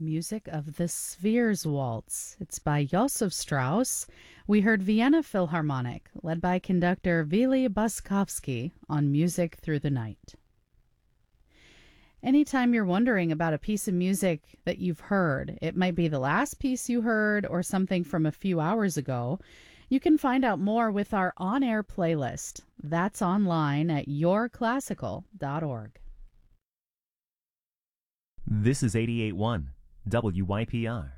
music of the Spheres Waltz. It's by Josef Strauss. We heard Vienna Philharmonic, led by conductor Vili Boskovsky, on Music Through the Night. Anytime you're wondering about a piece of music that you've heard, it might be the last piece you heard or something from a few hours ago, you can find out more with our on-air playlist. That's online at yourclassical.org. This is 88.1 WYPR,